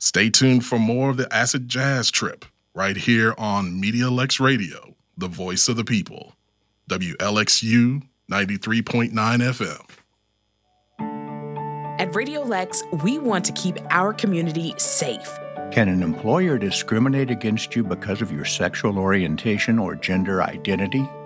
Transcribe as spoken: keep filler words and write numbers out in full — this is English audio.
Stay tuned for more of the Acid Jazz Trip right here on Media Lex Radio, the voice of the people. W L X U ninety-three point nine F M. At Radio Lex, we want to keep our community safe. Can an employer discriminate against you because of your sexual orientation or gender identity?